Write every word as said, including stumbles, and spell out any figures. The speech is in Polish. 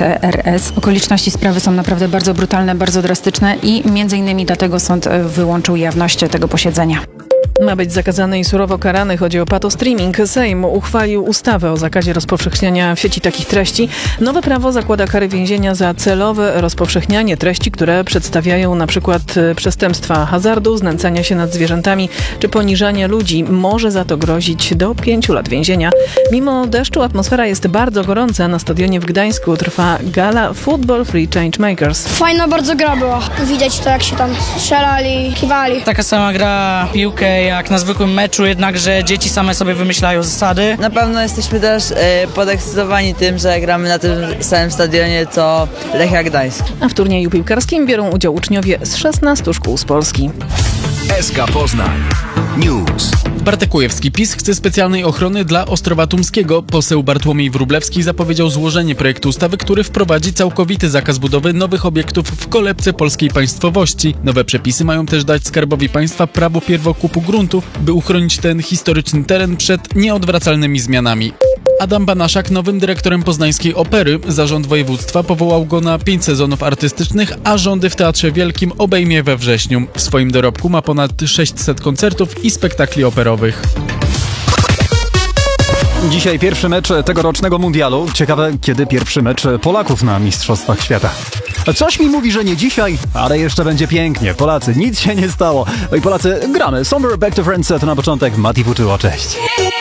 T R S. Okoliczności sprawy są naprawdę bardzo brutalne, bardzo drastyczne i między innymi dlatego sąd wyłączył jawność tego posiedzenia. Ma być zakazany i surowo karany. Chodzi o patostreaming. Sejm uchwalił ustawę o zakazie rozpowszechniania w sieci takich treści. Nowe prawo zakłada kary więzienia za celowe rozpowszechnianie treści, które przedstawiają na przykład przestępstwa hazardu, znęcania się nad zwierzętami czy poniżania ludzi. Może za to grozić do pięciu lat więzienia. Mimo deszczu atmosfera jest bardzo gorąca. Na stadionie w Gdańsku trwa gala Football Free Changemakers. Fajna bardzo gra była. Widać to, jak się tam strzelali, kiwali. Taka sama gra w piłkę jak na zwykłym meczu, jednakże dzieci same sobie wymyślają zasady. Na pewno jesteśmy też e, podekscytowani tym, że gramy na tym samym stadionie co Lechia Gdańsk. A w turnieju piłkarskim biorą udział uczniowie z szesnastu szkół z Polski. S K Poznań News. Bartek Kujewski. PiS chce specjalnej ochrony dla Ostrowa Tumskiego. Poseł Bartłomiej Wróblewski zapowiedział złożenie projektu ustawy, który wprowadzi całkowity zakaz budowy nowych obiektów w kolebce polskiej państwowości. Nowe przepisy mają też dać Skarbowi Państwa prawo pierwokupu gruntów, by uchronić ten historyczny teren przed nieodwracalnymi zmianami. Adam Banaszak nowym dyrektorem Poznańskiej Opery. Zarząd województwa powołał go na pięć sezonów artystycznych, a rządy w Teatrze Wielkim obejmie we wrześniu. W swoim dorobku ma ponad sześćset koncertów i spektakli operowych. Dzisiaj pierwszy mecz tegorocznego mundialu. Ciekawe, kiedy pierwszy mecz Polaków na Mistrzostwach Świata. Coś mi mówi, że nie dzisiaj, ale jeszcze będzie pięknie. Polacy, nic się nie stało. No i Polacy, gramy. Somewhere Back to Friends to na początek. Mati Fuczyło, cześć.